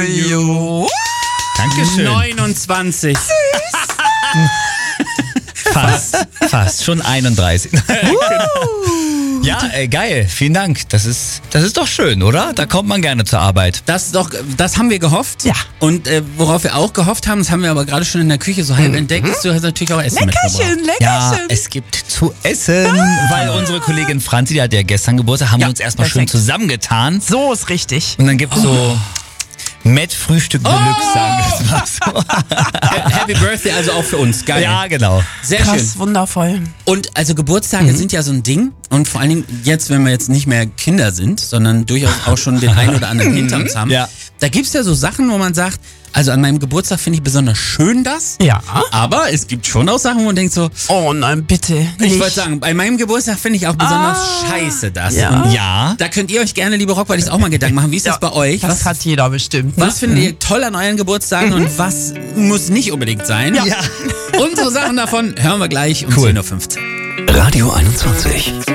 Jo. Dankeschön. 29. Fast. Schon 31. Ja, geil. Vielen Dank. Das ist doch schön, oder? Da kommt man gerne zur Arbeit. Das haben wir gehofft. Ja. Und worauf wir auch gehofft haben, das haben wir aber gerade schon in der Küche so halb entdeckt, ist, du hast natürlich auch Essen mitgebracht. Leckerchen. Ja, es gibt zu essen, weil unsere Kollegin Franzi, die hat ja gestern Geburtstag, haben wir uns erstmal schön perfekt. zusammengetan. So ist richtig. Und dann gibt es so Met-Frühstück Deluxe, sagen wir es mal so. Happy Birthday also auch für uns. Geil. Ja, genau. Sehr Krass, schön. wundervoll. Und also Geburtstage sind ja so ein Ding. Und vor allen Dingen jetzt, wenn wir jetzt nicht mehr Kinder sind, sondern durchaus auch schon den einen oder anderen hinter uns haben. Ja. Da gibt's ja so Sachen, wo man sagt, also an meinem Geburtstag finde ich besonders schön das. Ja. Aber es gibt schon auch Sachen, wo man denkt so, Oh nein, bitte. ich nicht. wollte sagen, bei meinem Geburtstag finde ich auch besonders scheiße das. Ja. Und Ja. da könnt ihr euch gerne, liebe Rockbuddies, auch mal Gedanken machen. Wie ist das bei euch? Das hat jeder bestimmt. Ne? Was findet ihr toll an euren Geburtstagen und was muss nicht unbedingt sein? Ja. Unsere Sachen davon hören wir gleich um Cool. 10:15 Uhr. Radio 21.